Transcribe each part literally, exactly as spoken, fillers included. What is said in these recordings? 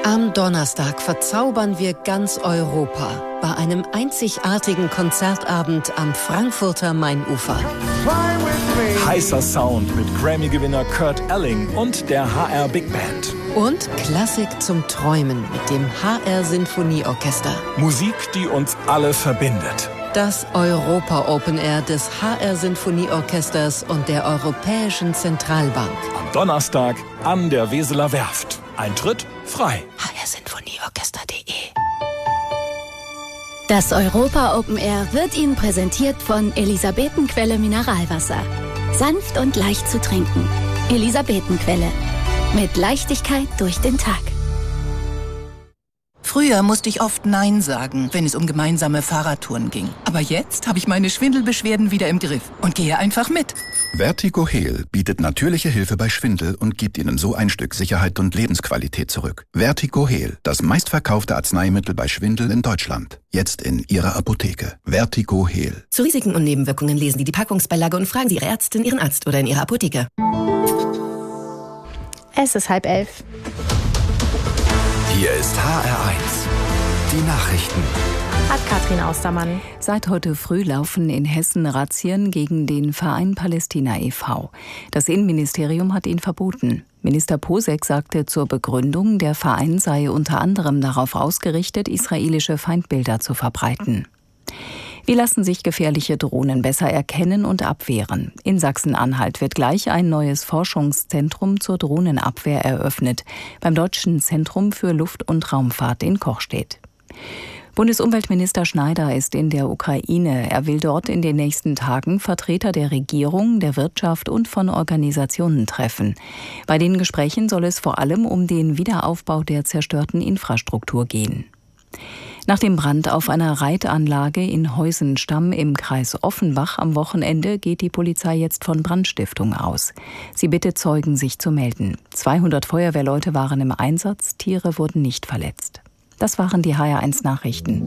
Am Donnerstag verzaubern wir ganz Europa bei einem einzigartigen Konzertabend am Frankfurter Mainufer. Heißer Sound mit Grammy-Gewinner Kurt Elling und der H R Big Band. Und Klassik zum Träumen mit dem H R Sinfonieorchester. Musik, die uns alle verbindet. Das Europa Open Air des H R Sinfonieorchesters und der Europäischen Zentralbank. Am Donnerstag an der Weseler Werft. Eintritt frei. h r sinfonieorchester punkt de Das Europa Open Air wird Ihnen präsentiert von Elisabetenquelle Mineralwasser. Sanft und leicht zu trinken. Elisabetenquelle. Mit Leichtigkeit durch den Tag. Früher musste ich oft Nein sagen, wenn es um gemeinsame Fahrradtouren ging. Aber jetzt habe ich meine Schwindelbeschwerden wieder im Griff und gehe einfach mit. Vertigo Heal bietet natürliche Hilfe bei Schwindel und gibt Ihnen so ein Stück Sicherheit und Lebensqualität zurück. Vertigo Heal, das meistverkaufte Arzneimittel bei Schwindel in Deutschland. Jetzt in Ihrer Apotheke. Vertigo Heal. Zu Risiken und Nebenwirkungen lesen Sie die Packungsbeilage und fragen Sie Ihre Ärztin, Ihren Arzt oder in Ihrer Apotheke. Es ist halb elf. Hier ist H R eins. Die Nachrichten. Hat Katrin Austermann. Seit heute früh laufen in Hessen Razzien gegen den Verein Palästina e V Das Innenministerium hat ihn verboten. Minister Posek sagte zur Begründung, der Verein sei unter anderem darauf ausgerichtet, israelische Feindbilder zu verbreiten. Wie lassen sich gefährliche Drohnen besser erkennen und abwehren? In Sachsen-Anhalt wird gleich ein neues Forschungszentrum zur Drohnenabwehr eröffnet, beim Deutschen Zentrum für Luft- und Raumfahrt in Kochstedt. Bundesumweltminister Schneider ist in der Ukraine. Er will dort in den nächsten Tagen Vertreter der Regierung, der Wirtschaft und von Organisationen treffen. Bei den Gesprächen soll es vor allem um den Wiederaufbau der zerstörten Infrastruktur gehen. Nach dem Brand auf einer Reitanlage in Heusenstamm im Kreis Offenbach am Wochenende geht die Polizei jetzt von Brandstiftung aus. Sie bittet Zeugen, sich zu melden. zweihundert Feuerwehrleute waren im Einsatz, Tiere wurden nicht verletzt. Das waren die H R eins Nachrichten.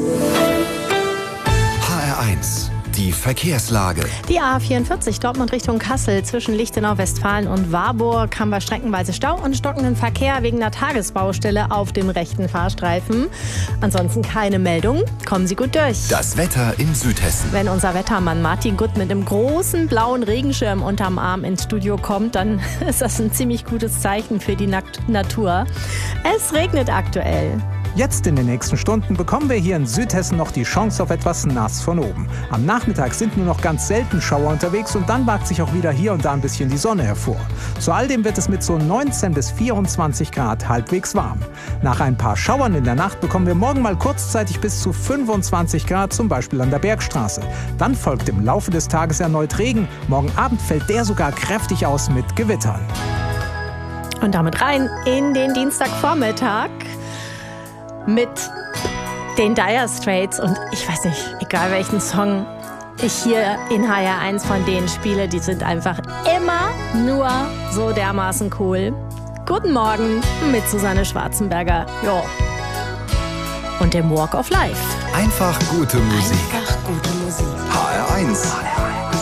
H R eins. Die Verkehrslage. Die A vierundvierzig Dortmund Richtung Kassel zwischen Lichtenau, Westfalen und Warburg haben wir streckenweise Stau und stockenden Verkehr wegen einer Tagesbaustelle auf dem rechten Fahrstreifen. Ansonsten keine Meldung. Kommen Sie gut durch. Das Wetter in Südhessen. Wenn unser Wettermann Martin Gutt mit einem großen blauen Regenschirm unterm Arm ins Studio kommt, dann ist das ein ziemlich gutes Zeichen für die Nat- Natur. Es regnet aktuell. Jetzt in den nächsten Stunden bekommen wir hier in Südhessen noch die Chance auf etwas nass von oben. Am Nachmittag sind nur noch ganz selten Schauer unterwegs und dann wagt sich auch wieder hier und da ein bisschen die Sonne hervor. Zu all dem wird es mit so neunzehn bis vierundzwanzig Grad halbwegs warm. Nach ein paar Schauern in der Nacht bekommen wir morgen mal kurzzeitig bis zu fünfundzwanzig Grad, zum Beispiel an der Bergstraße. Dann folgt im Laufe des Tages erneut Regen. Morgen Abend fällt der sogar kräftig aus mit Gewittern. Und damit rein in den Dienstagvormittag mit den Dire Straits und ich weiß nicht, egal welchen Song ich hier in H R eins von denen spiele, die sind einfach immer nur so dermaßen cool. Guten Morgen mit Susanne Schwarzenberger, jo, und dem Walk of Life. Einfach gute Musik. Einfach gute Musik. H R eins. H R eins.